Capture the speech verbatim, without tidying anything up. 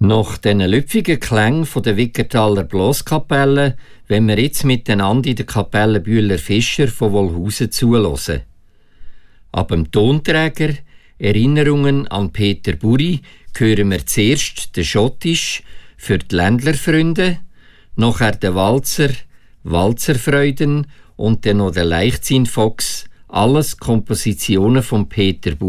Nach diesen lüpfigen Klängen von der Wickertaler Blaskapelle wollen wir jetzt miteinander in der Kapelle Bühler Fischer von Wolhusen zuhören. Ab dem Tonträger Erinnerungen an Peter Buri hören wir zuerst den Schottisch für die Ländlerfreunde, nachher den Walzer Walzerfreuden und dann noch den Leichtsinn Fox, alles Kompositionen von Peter Buri.